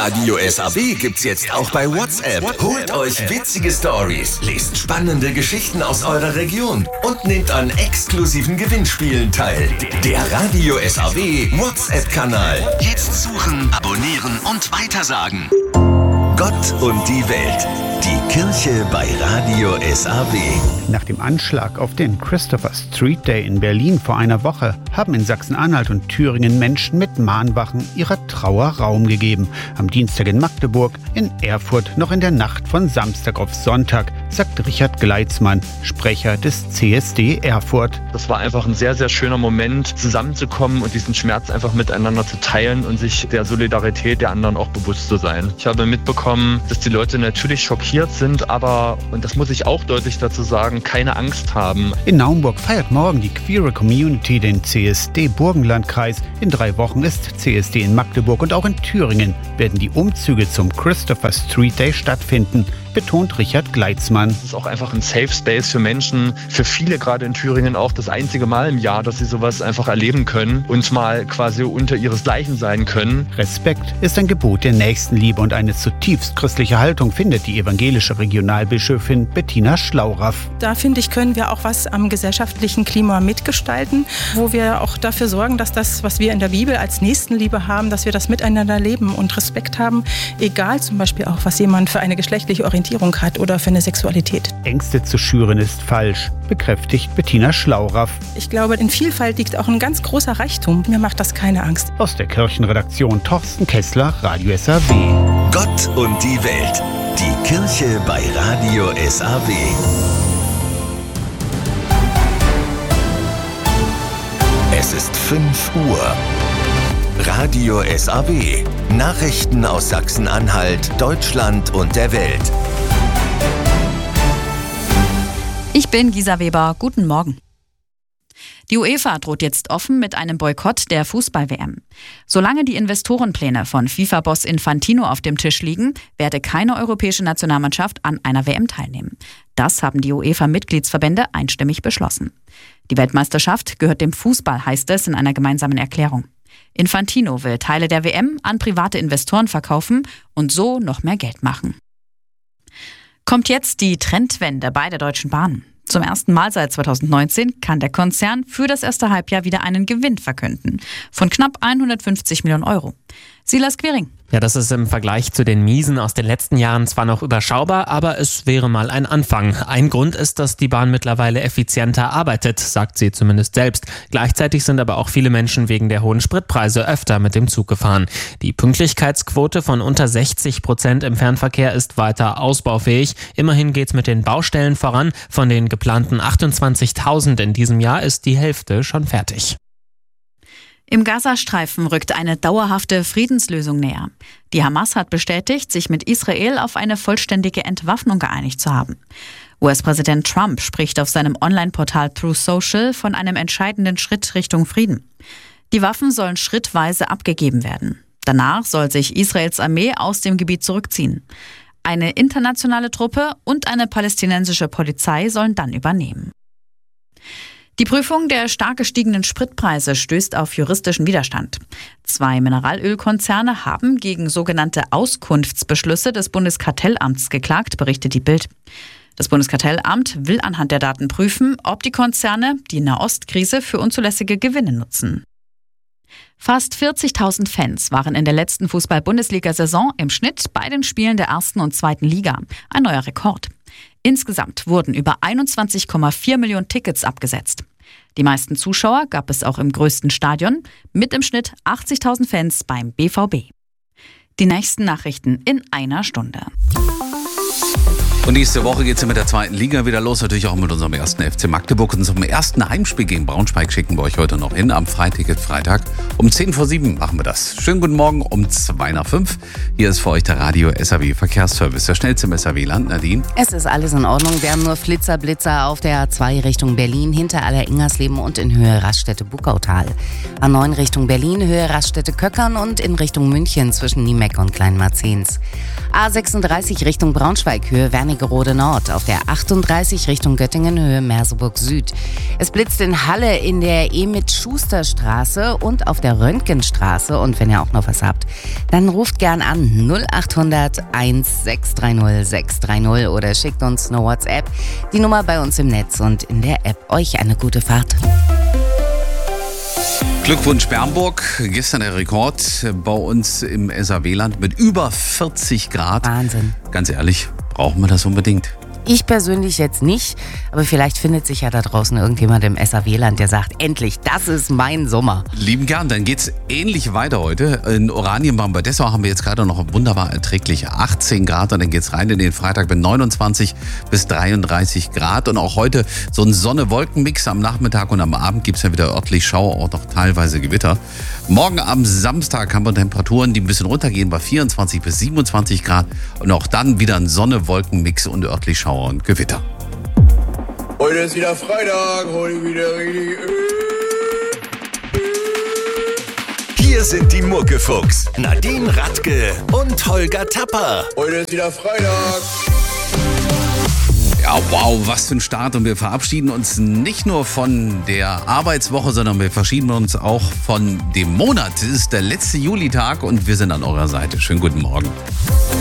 Radio SAW gibt's jetzt auch bei WhatsApp. Holt euch witzige Stories, lest spannende Geschichten aus eurer Region und nehmt an exklusiven Gewinnspielen teil. Der Radio SAW WhatsApp-Kanal. Jetzt suchen, abonnieren und weitersagen. Gott und die Welt. Die Kirche bei Radio SAW. Nach dem Anschlag auf den Christopher Street Day in Berlin vor einer Woche haben in Sachsen-Anhalt und Thüringen Menschen mit Mahnwachen ihrer Trauer Raum gegeben. Am Dienstag in Magdeburg, in Erfurt noch in der Nacht von Samstag auf Sonntag, sagt Richard Gleitzmann, Sprecher des CSD Erfurt. Das war einfach ein sehr, sehr schöner Moment, zusammenzukommen und diesen Schmerz einfach miteinander zu teilen und sich der Solidarität der anderen auch bewusst zu sein. Ich habe mitbekommen, dass die Leute natürlich schockiert sind, aber, und das muss ich auch deutlich dazu sagen, keine Angst haben. In Naumburg feiert morgen die queere Community den CSD Burgenlandkreis. In 3 Wochen ist CSD in Magdeburg und auch in Thüringen werden die Umzüge zum Christopher Street Day stattfinden, betont Richard Gleitzmann. Es ist auch einfach ein Safe Space für Menschen, für viele gerade in Thüringen auch das einzige Mal im Jahr, dass sie sowas einfach erleben können und mal quasi unter ihresgleichen sein können. Respekt ist ein Gebot der Nächstenliebe und eine zutiefst christliche Haltung findet die evangelische Regionalbischöfin Bettina Schlauraff. Da finde ich, können wir auch was am gesellschaftlichen Klima mitgestalten, wo wir auch dafür sorgen, dass das, was wir in der Bibel als Nächstenliebe haben, dass wir das miteinander leben und Respekt haben, egal zum Beispiel auch, was jemand für eine geschlechtliche Orientierung hat oder für eine Sexualität. Ängste zu schüren ist falsch, bekräftigt Bettina Schlauraff. Ich glaube, in Vielfalt liegt auch ein ganz großer Reichtum. Mir macht das keine Angst. Aus der Kirchenredaktion Thorsten Kessler, Radio SAW. Gott und die Welt. Die Kirche bei Radio SAW. Es ist 5 Uhr. Radio SAW. Nachrichten aus Sachsen-Anhalt, Deutschland und der Welt. Ich bin Gisa Weber. Guten Morgen. Die UEFA droht jetzt offen mit einem Boykott der Fußball-WM. Solange die Investorenpläne von FIFA-Boss Infantino auf dem Tisch liegen, werde keine europäische Nationalmannschaft an einer WM teilnehmen. Das haben die UEFA-Mitgliedsverbände einstimmig beschlossen. Die Weltmeisterschaft gehört dem Fußball, heißt es in einer gemeinsamen Erklärung. Infantino will Teile der WM an private Investoren verkaufen und so noch mehr Geld machen. Kommt jetzt die Trendwende bei der Deutschen Bahn. Zum ersten Mal seit 2019 kann der Konzern für das erste Halbjahr wieder einen Gewinn verkünden von knapp 150 Millionen Euro. Silas Quiring. Ja, das ist im Vergleich zu den Miesen aus den letzten Jahren zwar noch überschaubar, aber es wäre mal ein Anfang. Ein Grund ist, dass die Bahn mittlerweile effizienter arbeitet, sagt sie zumindest selbst. Gleichzeitig sind aber auch viele Menschen wegen der hohen Spritpreise öfter mit dem Zug gefahren. Die Pünktlichkeitsquote von unter 60% im Fernverkehr ist weiter ausbaufähig. Immerhin geht's mit den Baustellen voran. Von den geplanten 28.000 in diesem Jahr ist die Hälfte schon fertig. Im Gazastreifen rückt eine dauerhafte Friedenslösung näher. Die Hamas hat bestätigt, sich mit Israel auf eine vollständige Entwaffnung geeinigt zu haben. US-Präsident Trump spricht auf seinem Online-Portal Truth Social von einem entscheidenden Schritt Richtung Frieden. Die Waffen sollen schrittweise abgegeben werden. Danach soll sich Israels Armee aus dem Gebiet zurückziehen. Eine internationale Truppe und eine palästinensische Polizei sollen dann übernehmen. Die Prüfung der stark gestiegenen Spritpreise stößt auf juristischen Widerstand. 2 Mineralölkonzerne haben gegen sogenannte Auskunftsbeschlüsse des Bundeskartellamts geklagt, berichtet die Bild. Das Bundeskartellamt will anhand der Daten prüfen, ob die Konzerne die Nahostkrise für unzulässige Gewinne nutzen. Fast 40.000 Fans waren in der letzten Fußball-Bundesliga-Saison im Schnitt bei den Spielen der 1. und 2. Liga. Ein neuer Rekord. Insgesamt wurden über 21,4 Millionen Tickets abgesetzt. Die meisten Zuschauer gab es auch im größten Stadion, mit im Schnitt 80.000 Fans beim BVB. Die nächsten Nachrichten in einer Stunde. Und nächste Woche geht es ja mit der 2. Liga wieder los, natürlich auch mit unserem ersten FC Magdeburg. Und zum ersten Heimspiel gegen Braunschweig schicken wir euch heute noch hin. Am Freitag um 6:50 machen wir das. Schönen guten Morgen um 5:02. Hier ist für euch der Radio SAW Verkehrsservice. Der schnellste im SAW-Land, Nadine. Es ist alles in Ordnung. Wir haben nur Blitzer auf der A2 Richtung Berlin, hinter Aller-Ingersleben und in Höhe Raststätte-Buckautal. A9 Richtung Berlin, Höhe Raststätte-Köckern und in Richtung München zwischen Niemeck und Kleinmarzens. A36 Richtung Braunschweig, Höhe Wernigerode Wernigerode Nord, auf der 38 Richtung Göttingen, Höhe Merseburg Süd. Es blitzt in Halle in der Emit-Schuster-Straße und auf der Röntgenstraße. Und wenn ihr auch noch was habt, dann ruft gern an 0800 1630 630 oder schickt uns eine WhatsApp. Die Nummer bei uns im Netz und in der App. Euch eine gute Fahrt. Glückwunsch Bernburg, gestern der Rekord bei uns im SAW-Land mit über 40 Grad. Wahnsinn. Ganz ehrlich, brauchen wir das unbedingt? Ich persönlich jetzt nicht, aber vielleicht findet sich ja da draußen irgendjemand im SAW-Land, der sagt, endlich, das ist mein Sommer. Lieben gern, dann geht's ähnlich weiter heute. In Oranienbaum bei Dessau haben wir jetzt gerade noch wunderbar erträgliche 18 Grad und dann geht's rein in den Freitag mit 29 bis 33 Grad. Und auch heute so ein Sonne-Wolken-Mix am Nachmittag und am Abend gibt's ja wieder örtlich Schauer, auch noch teilweise Gewitter. Morgen am Samstag haben wir Temperaturen, die ein bisschen runtergehen bei 24 bis 27 Grad und auch dann wieder ein Sonne-Wolken-Mix und örtlich Schauer und Gewitter. Heute ist wieder Freitag, heute wieder richtig. Hier sind die Muckefuchs, Nadine Radke und Holger Tapper. Heute ist wieder Freitag. Ja, wow, was für ein Start. Und wir verabschieden uns nicht nur von der Arbeitswoche, sondern wir verabschieden uns auch von dem Monat. Es ist der letzte Julitag und wir sind an eurer Seite. Schönen guten Morgen.